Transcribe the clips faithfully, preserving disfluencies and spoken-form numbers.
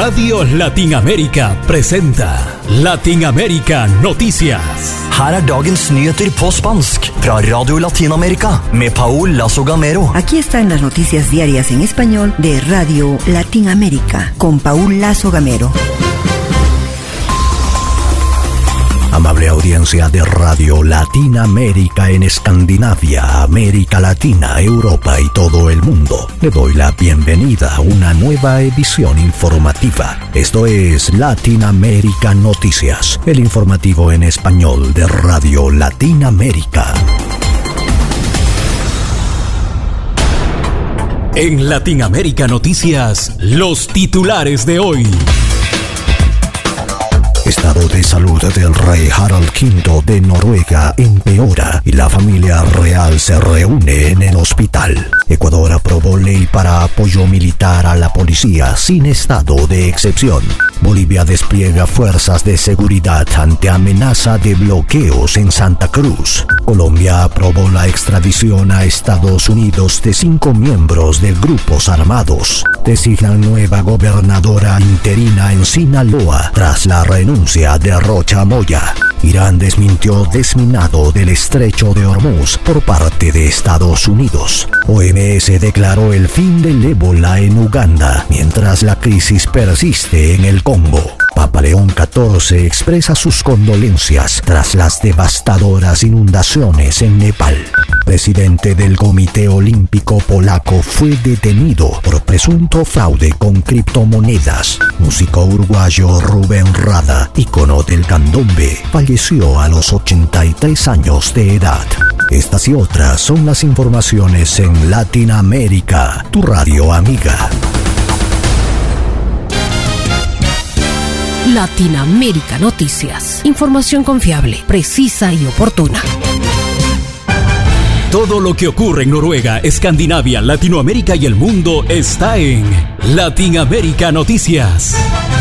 Radio Latinamérica presenta Latinamérica Noticias. Her er dagens nyheter på spansk fra Radio Latinamerika med Paul Lazo Gamero. Aquí están las noticias diarias en español de Radio Latinamérica con Paul Lazo Gamero. Amable audiencia de Radio Latinamérica en Escandinavia, América Latina, Europa y todo el mundo. Le doy la bienvenida a una nueva edición informativa. Esto es Latinamérica Noticias, el informativo en español de Radio Latinamérica. En Latinamérica Noticias, los titulares de hoy. Estado de salud del rey Harald quinto de Noruega empeora y la familia real se reúne en el hospital. Ecuador aprobó ley para apoyo militar a la policía sin estado de excepción. Bolivia despliega fuerzas de seguridad ante amenaza de bloqueos en Santa Cruz. Colombia aprobó la extradición a Estados Unidos de cinco miembros de grupos armados. Designan nueva gobernadora interina en Sinaloa tras la renuncia de Rocha Moya. Irán desmintió desminado del estrecho de Hormuz por parte de Estados Unidos. O M S declaró el fin del ébola en Uganda, mientras la crisis persiste en el Congo. Papa León catorce expresa sus condolencias tras las devastadoras inundaciones en Nepal. Presidente del Comité Olímpico Polaco fue detenido por presunto fraude con criptomonedas. Músico uruguayo Rubén Rada, ícono del candombe, falleció a los ochenta y tres años de edad. Estas y otras son las informaciones en Latinamérica, tu radio amiga. Latinamérica Noticias. Información confiable, precisa y oportuna. Todo lo que ocurre en Noruega, Escandinavia, Latinoamérica y el mundo está en Latinamérica Noticias.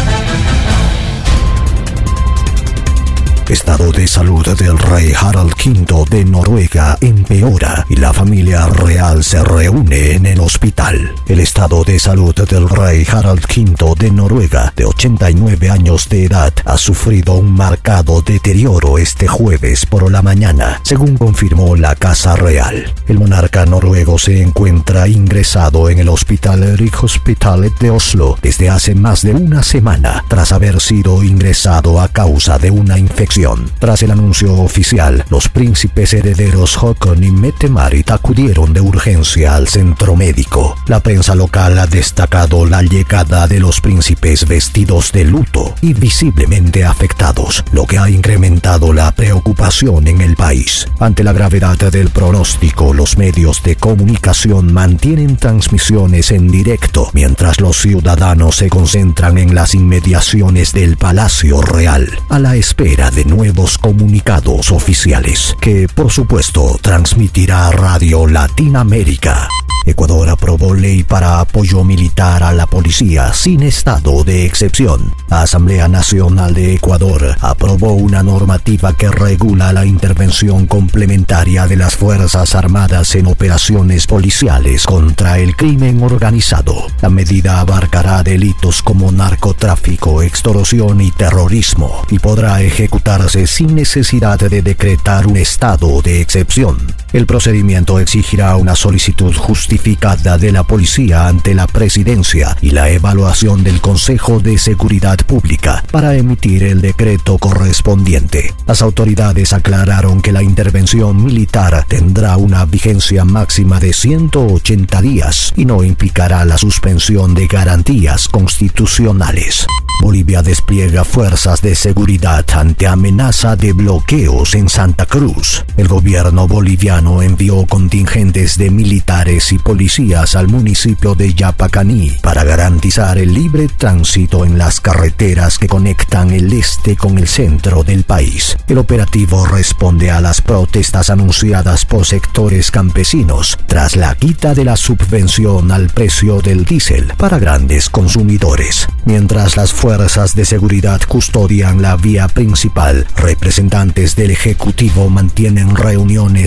Estado de salud del rey Harald quinto de Noruega empeora y la familia real se reúne en el hospital. El estado de salud del rey Harald quinto de Noruega, de ochenta y nueve años de edad, ha sufrido un marcado deterioro este jueves por la mañana, según confirmó la Casa Real. El monarca noruego se encuentra ingresado en el Hospital Rikshospitalet de Oslo desde hace más de una semana, tras haber sido ingresado a causa de una infección. Tras el anuncio oficial, los príncipes herederos Håkon y Mette-Marit acudieron de urgencia al centro médico. La prensa local ha destacado la llegada de los príncipes vestidos de luto y visiblemente afectados, lo que ha incrementado la preocupación en el país. Ante la gravedad del pronóstico, los medios de comunicación mantienen transmisiones en directo, mientras los ciudadanos se concentran en las inmediaciones del Palacio Real, a la espera de nuevos comunicados oficiales, que por supuesto transmitirá Radio Latinamérica. Ecuador aprobó ley para apoyo militar a la policía sin estado de excepción. La Asamblea Nacional de Ecuador aprobó una normativa que regula la intervención complementaria de las Fuerzas Armadas en operaciones policiales contra el crimen organizado. La medida abarcará delitos como narcotráfico, extorsión y terrorismo, y podrá ejecutarse sin necesidad de decretar un estado de excepción. El procedimiento exigirá una solicitud justificada de la policía ante la presidencia y la evaluación del Consejo de Seguridad Pública para emitir el decreto correspondiente. Las autoridades aclararon que la intervención militar tendrá una vigencia máxima de ciento ochenta días y no implicará la suspensión de garantías constitucionales. Bolivia despliega fuerzas de seguridad ante amenaza de bloqueos en Santa Cruz. El gobierno boliviano envió contingentes de militares y policías al municipio de Yapacaní para garantizar el libre tránsito en las carreteras que conectan el este con el centro del país. El operativo responde a las protestas anunciadas por sectores campesinos tras la quita de la subvención al precio del diésel para grandes consumidores. Mientras las fuerzas de seguridad custodian la vía principal, representantes del Ejecutivo mantienen reuniones con dirigentes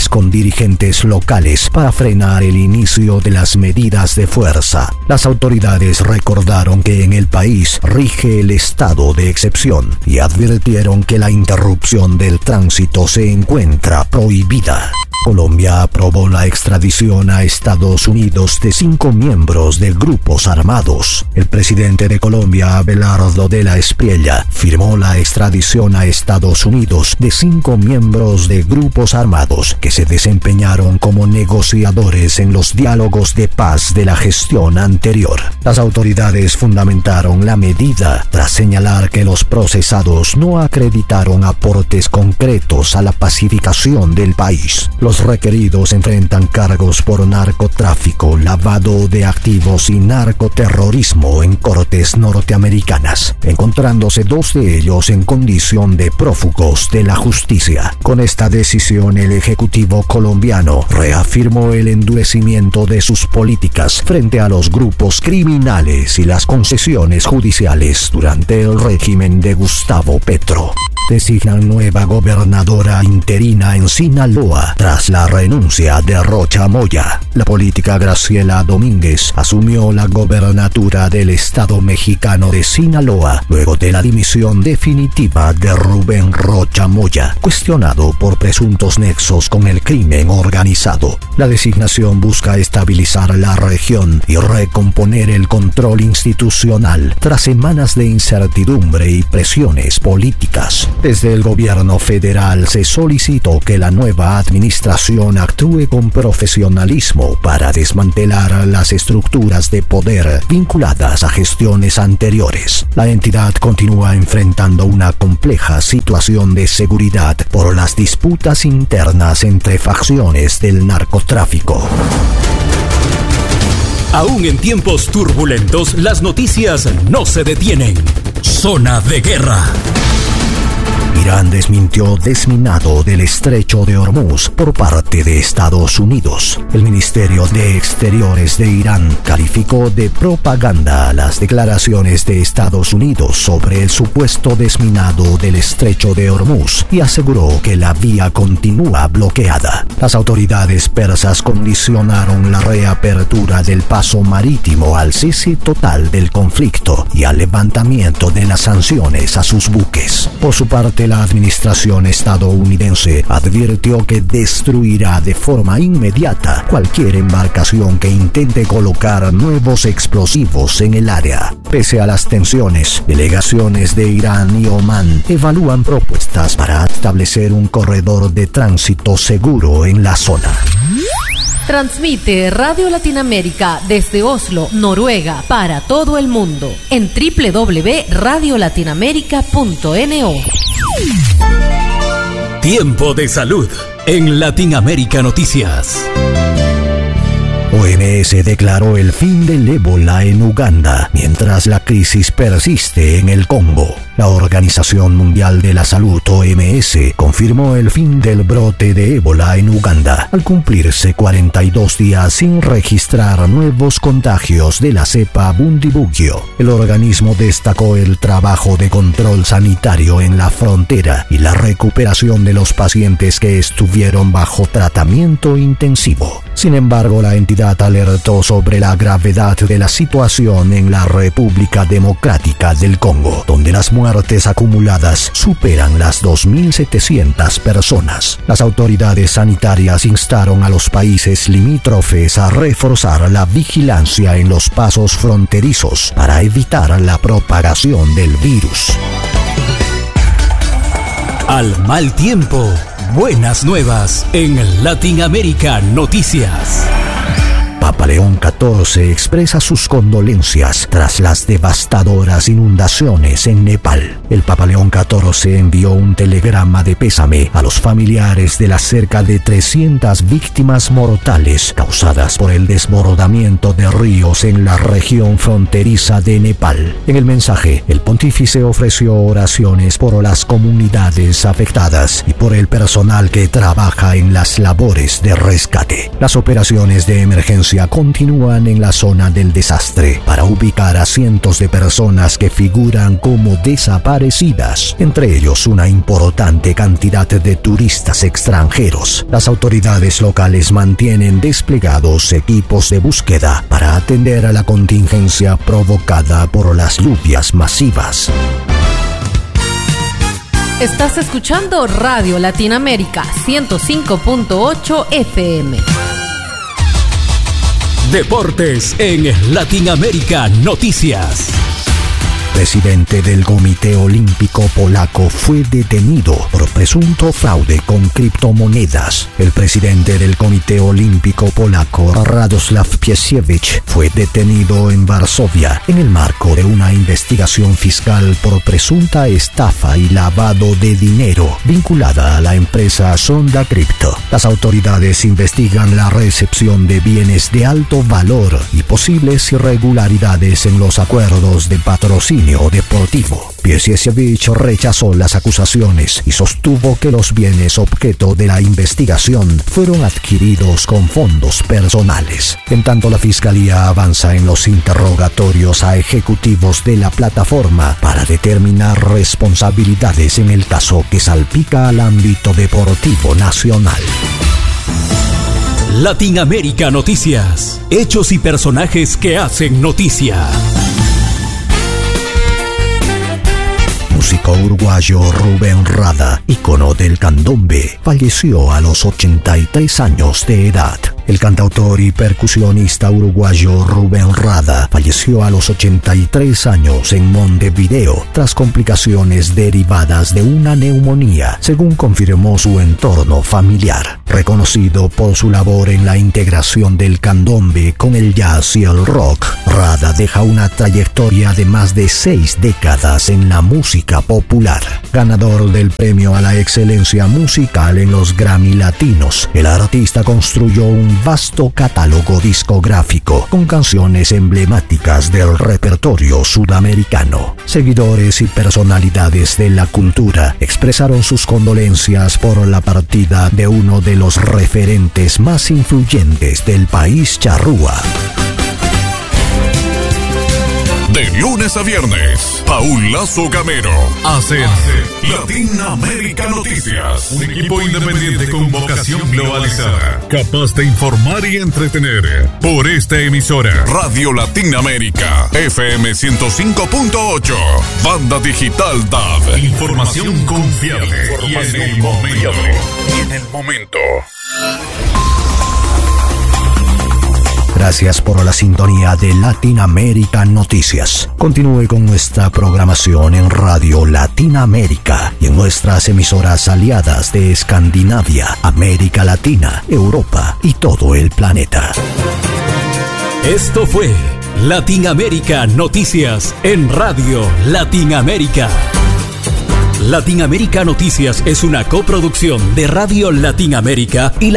dirigentes locales para frenar el inicio de las medidas de fuerza. Las autoridades recordaron que en el país rige el estado de excepción y advirtieron que la interrupción del tránsito se encuentra prohibida. Colombia aprobó la extradición a Estados Unidos de cinco miembros de grupos armados. El presidente de Colombia, Abelardo de la Espriella, firmó la extradición a Estados Unidos de cinco miembros de grupos armados que se desempeñaron como negociadores en los diálogos de paz de la gestión anterior. Las autoridades fundamentaron la medida tras señalar que los procesados no acreditaron aportes concretos a la pacificación del país. Los requeridos enfrentan cargos por narcotráfico, lavado de activos y narcoterrorismo en cortes norteamericanas, encontrándose dos de ellos en condición de prófugos de la justicia. Con esta decisión, el Ejecutivo colombiano reafirmó el endurecimiento de sus políticas frente a los grupos criminales y las concesiones judiciales durante el régimen de Gustavo Petro. Designan nueva gobernadora interina en Sinaloa tras la renuncia de Rocha Moya. La política Graciela Domínguez asumió la gobernatura del estado mexicano de Sinaloa luego de la dimisión definitiva de Rubén Rocha Moya, cuestionado por presuntos nexos con el crimen organizado. La designación busca estabilizar la región y recomponer el control institucional tras semanas de incertidumbre y presiones políticas. Desde el gobierno federal se solicitó que la nueva administración actúe con profesionalismo para desmantelar las estructuras de poder vinculadas a gestiones anteriores. La entidad continúa enfrentando una compleja situación de seguridad por las disputas internas entre facciones del narcotráfico. Aún en tiempos turbulentos, las noticias no se detienen. Zona de guerra. Irán desmintió desminado del estrecho de Hormuz por parte de Estados Unidos. El Ministerio de Exteriores de Irán calificó de propaganda las declaraciones de Estados Unidos sobre el supuesto desminado del estrecho de Hormuz y aseguró que la vía continúa bloqueada. Las autoridades persas condicionaron la reapertura del paso marítimo al cese total del conflicto y al levantamiento de las sanciones a sus buques. Por su parte, la administración estadounidense advirtió que destruirá de forma inmediata cualquier embarcación que intente colocar nuevos explosivos en el área. Pese a las tensiones, delegaciones de Irán y Omán evalúan propuestas para establecer un corredor de tránsito seguro en la zona. Transmite Radio Latinoamérica desde Oslo, Noruega, para todo el mundo en doble u doble u doble u punto radio latinoamérica punto no. Tiempo de salud en Latinoamérica Noticias. O M S declaró el fin del ébola en Uganda, mientras la crisis persiste en el Congo. La Organización Mundial de la Salud, O M S, confirmó el fin del brote de ébola en Uganda, al cumplirse cuarenta y dos días sin registrar nuevos contagios de la cepa Bundibugyo. El organismo destacó el trabajo de control sanitario en la frontera y la recuperación de los pacientes que estuvieron bajo tratamiento intensivo. Sin embargo, la entidad alertó sobre la gravedad de la situación en la República Democrática del Congo, donde las muertes acumuladas superan las dos mil setecientas personas. Las autoridades sanitarias instaron a los países limítrofes a reforzar la vigilancia en los pasos fronterizos para evitar la propagación del virus. Al mal tiempo, buenas nuevas en Latinoamérica Noticias. Papa León catorce expresa sus condolencias tras las devastadoras inundaciones en Nepal. El Papa León catorce envió un telegrama de pésame a los familiares de las cerca de trescientas víctimas mortales causadas por el desbordamiento de ríos en la región fronteriza de Nepal. En el mensaje, el pontífice ofreció oraciones por las comunidades afectadas y por el personal que trabaja en las labores de rescate. Las operaciones de emergencia inteligencia continúan en la zona del desastre para ubicar a cientos de personas que figuran como desaparecidas, entre ellos una importante cantidad de turistas extranjeros. Las autoridades locales mantienen desplegados equipos de búsqueda para atender a la contingencia provocada por las lluvias masivas. Estás escuchando Radio Latinoamérica ciento cinco punto ocho F M. Deportes en Latinoamérica Noticias. Presidente del Comité Olímpico Polaco fue detenido por presunto fraude con criptomonedas. El presidente del Comité Olímpico Polaco, Radoslav Piesiewicz, fue detenido en Varsovia en el marco de una investigación fiscal por presunta estafa y lavado de dinero vinculada a la empresa Sonda Crypto. Las autoridades investigan la recepción de bienes de alto valor y posibles irregularidades en los acuerdos de patrocinio deportivo. Piesiewicz rechazó las acusaciones y sostuvo que los bienes objeto de la investigación fueron adquiridos con fondos personales. En tanto, la Fiscalía avanza en los interrogatorios a ejecutivos de la plataforma para determinar responsabilidades en el caso que salpica al ámbito deportivo nacional. Latinoamérica Noticias. Hechos y personajes que hacen noticia. Músico uruguayo Rubén Rada, ícono del candombe, falleció a los ochenta y tres años de edad. El cantautor y percusionista uruguayo Rubén Rada falleció a los ochenta y tres años en Montevideo tras complicaciones derivadas de una neumonía, según confirmó su entorno familiar. Reconocido por su labor en la integración del candombe con el jazz y el rock, Rada deja una trayectoria de más de seis décadas en la música popular. Ganador del premio a la excelencia musical en los Grammy Latinos, el artista construyó un vasto catálogo discográfico con canciones emblemáticas del repertorio sudamericano. Seguidores y personalidades de la cultura expresaron sus condolencias por la partida de uno de los referentes más influyentes del país charrúa. De lunes a viernes, Paul Lazo Gamero hace Latinoamérica Noticias. Un equipo independiente con vocación globalizada, capaz de informar y entretener. Por esta emisora, Radio Latinoamérica, F M ciento cinco punto ocho, Banda Digital D A B. Información confiable y en el momento. Y en el momento. Gracias por la sintonía de Latinoamérica Noticias. Continúe con nuestra programación en Radio Latinoamérica y en nuestras emisoras aliadas de Escandinavia, América Latina, Europa y todo el planeta. Esto fue Latinoamérica Noticias en Radio Latinoamérica. Latinoamérica Noticias es una coproducción de Radio Latinoamérica y